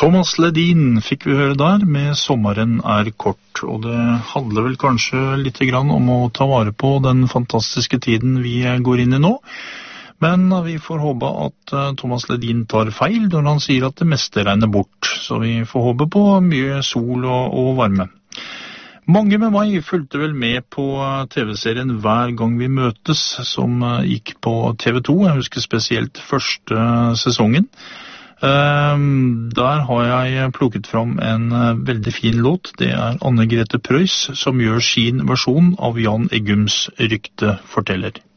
Thomas Ledin fikk vi høre der med Sommeren er kort, og det handler vel kanskje litt grann om å ta vare på den fantastiske tiden vi går inn i nå, men vi får håpe at Thomas Ledin tar feil når han sier at det meste regner bort, så vi får håpe på mye sol og varme. Mange med meg fulgte vel med på TV-serien Hver gang vi møtes, som gikk på TV2, jeg husker spesielt første sesongen. Der har jeg plukket fram en veldig fin låt. Det Anne Grete Preus som gjør sin versjon av Jan Eggums Rykte forteller.